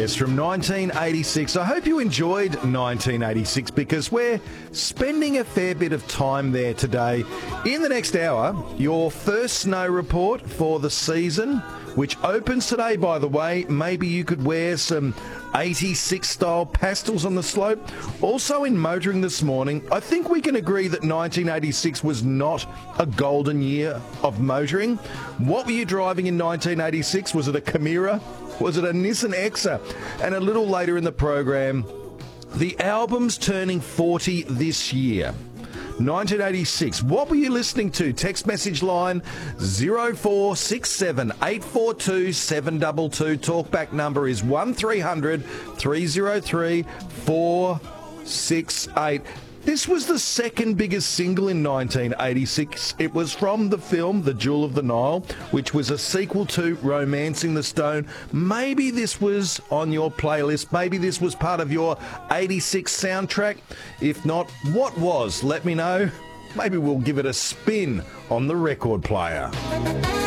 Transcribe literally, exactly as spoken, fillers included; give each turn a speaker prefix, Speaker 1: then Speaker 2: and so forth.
Speaker 1: Yes, from nineteen eighty-six. I hope you enjoyed nineteen eighty-six because we're spending a fair bit of time there today. In the next hour, your first snow report for the season, which opens today, by the way. Maybe you could wear some eighty-six style pastels on the slope. Also in motoring this morning, I think we can agree that nineteen eighty-six was not a golden year of motoring. What were you driving in nineteen eighty-six? Was it a Chimera? Was it a Nissan Exa? And a little later in the program, the album's turning forty this year. nineteen eighty-six. What were you listening to? Text message line zero four six seven eight four two seven two two. Talkback number is one three hundred three oh three four six eight. This was the second biggest single in nineteen eighty-six. It was from the film The Jewel of the Nile, which was a sequel to Romancing the Stone. Maybe this was on your playlist. Maybe this was part of your eighty-six soundtrack. If not, what was? Let me know. Maybe we'll give it a spin on the record player.